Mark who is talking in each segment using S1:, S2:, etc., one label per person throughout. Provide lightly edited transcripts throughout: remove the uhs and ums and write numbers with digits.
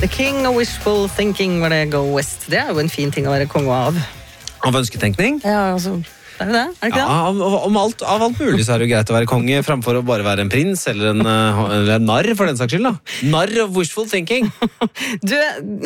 S1: The king of wishful thinking when I go west. Det jo en fin ting å være konge av.
S2: Av ønsketenkning?
S1: Ja, altså, det det, ikke det?
S2: Ja, av alt mulig så det jo greit å være konge, fremfor å bare være en prins, eller en narr, for den saks skyld da. Narr of wishful thinking.
S1: Du,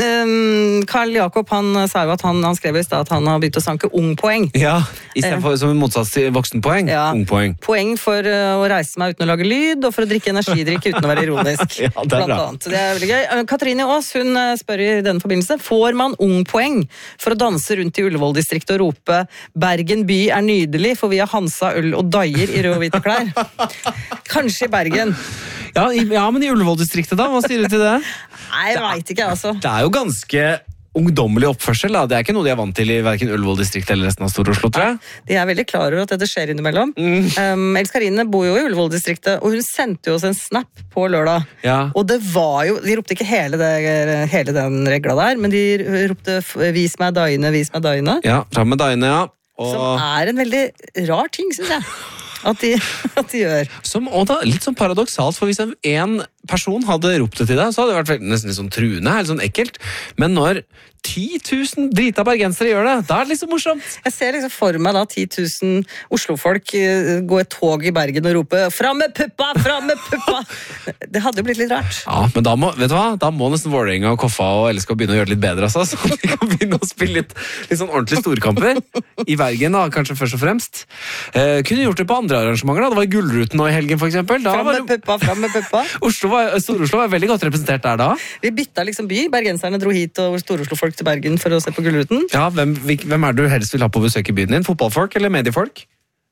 S1: Karl Jakob, han sa jo at han skrev i sted at han har begynt å sanke ungpoeng.
S2: Ja, i stedet for som en motsats til voksenpoeng.
S1: Ja.
S2: Ungpoeng.
S1: Poeng for å reise meg uten å lage lyd, og for å drikke energidrikk uten å være ironisk.
S2: Ja, det
S1: blant
S2: bra.
S1: annet. Det veldig gøy. Katrine Aas, hun spør i denne forbindelse, får man ungpoeng for å danse rundt i Ullevål-distriktet og rope Bergen by nydelig, for vi har Hansa, øl og daier i rød og hvite klær. Kanskje i Bergen.
S2: Ja, men i Ullevål-distriktet da, hva sier du til det?
S1: Nei, jeg vet ikke, altså.
S2: Det jo ganske ungdommelig oppførsel da. Det ikke noe de vant til i hverken Ullevål-distriktet eller resten av Stor-Oslo, tror jeg.
S1: De veldig klar over at dette skjer innimellom. Else Karine bor jo i Ullevål-distriktet, og hun sendte jo oss en snap på lørdag.
S2: Ja.
S1: Og det var jo, de ropte ikke hele den regla der, men de ropte vis meg daiene, vis meg daiene.
S2: Ja, fram med daiene, ja.
S1: Som en veldig rar ting, synes jeg. At de gjør.
S2: Og da, litt sånn paradoksalt, for hvis en person hadde ropt det til deg, så hadde det vært nesten litt sånn truende, eller sånn ekkelt. Men når 10 000 drita bergensere gjør det, da det liksom morsomt.
S1: Jeg ser liksom for meg da 10 000 Oslo-folk gå et tog i Bergen og rope «Fram med puppa! Fram med puppa!» Det hadde jo blitt litt rart.
S2: Ja, men da må, vet du hva? Da må nesten Vålerenga og Koffa og LSK begynne å gjøre det litt bedre, altså, så de kan begynne å spille litt sånn ordentlig storkamper. I Bergen da, kanskje først og fremst. Kunne gjort det på andre arrangementer da. Det var Gullruten nå i helgen, for eksempel. Da
S1: fram med puppa, fram med puppa.
S2: Stor-Oslo var veldig godt representert der da.
S1: Vi bytta liksom by. Bergenserne dro hit og Stor-Oslo-folk til Bergen for å se på Gullruten.
S2: Ja, hvem du helst vil ha på besøk i byen din? Fotballfolk eller mediefolk?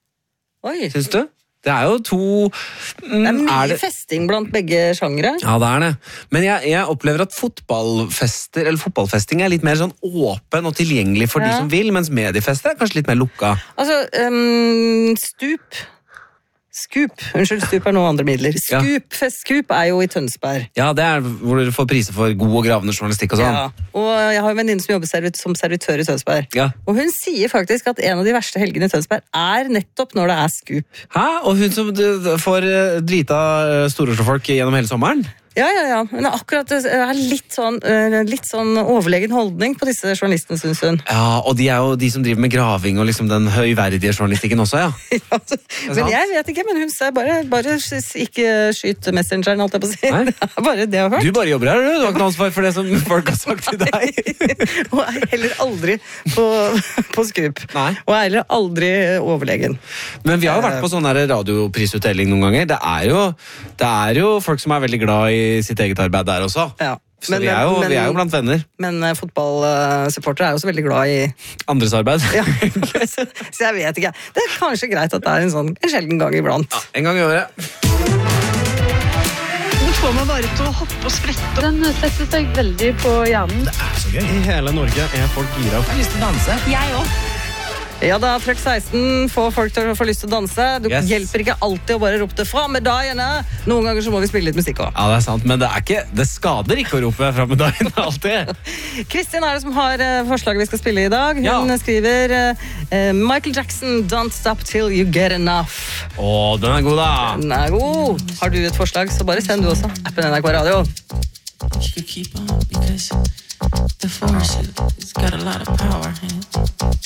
S1: Oi.
S2: Syns du? Det jo to...
S1: det mye festing blant begge sjangere.
S2: Ja, det det. Men jeg opplever at fotballfesting litt mer sånn åpen og tilgjengelig for de som vil, mens mediefester kanskje litt mer lukka.
S1: Altså, Scoop noen andre midler. Scoop jo i Tønsberg.
S2: Ja, det hvor du får priser for god og gravende journalistikk og sånn.
S1: Ja, og jeg har en venninne som jobber som servitør i Tønsberg.
S2: Ja.
S1: Og hun sier faktisk at en av de verste helgene i Tønsberg nettopp når det Scoop.
S2: Hæ? Og hun som får drita Stor-Oslo-folk gjennom hele sommeren?
S1: Ja. Men akkurat det litt sånn overlegen holdning på disse journalistene, synes hun.
S2: Ja, og de jo de som driver med graving og liksom den høyverdige journalistikken også, ja.
S1: Ja, men jeg vet ikke, men hun sier bare ikke skyt messengeren, alt jeg på å si.
S2: Nei.
S1: Det bare det jeg har hørt.
S2: Du bare jobber her, du har ikke noe ansvar for det som folk har sagt til deg.
S1: Og heller aldri på Scoop.
S2: Nei.
S1: Og heller aldri overlegen.
S2: Men vi har jo vært på sånn radioprisutdeling noen ganger. Det jo folk som veldig glad i sitt eget arbeid der også.
S1: Ja.
S2: Så vi jo blant venner.
S1: Men fotballsupportere jo også veldig glad i
S2: andres arbeid.
S1: Ja. Så jeg vet ikke. Det kanskje greit at det en sjelden gang iblant.
S2: Ja, en gang i året.
S3: Det får meg bare til å hoppe og sprette. Den setter seg veldig på hjernen.
S2: Det så gøy. I hele Norge folk gira. Jeg har lyst til å danse.
S3: Jeg også.
S1: Ja da, Trøkk 16 får folk til å få lyst til å danse. Det hjelper ikke alltid å bare rope det fra med dagene. Noen ganger så må vi spille litt musikk også.
S2: Ja, det sant, men det skader ikke å rope fra med dagene alltid.
S1: Kristin det som har forslaget vi skal spille i dag. Hun skriver Michael Jackson, Don't Stop Till You Get Enough.
S2: Den god da.
S1: Den god. Har du et forslag, så bare send du også. Appen NRK Radio.
S4: You could keep on because the force has got a lot of power in it.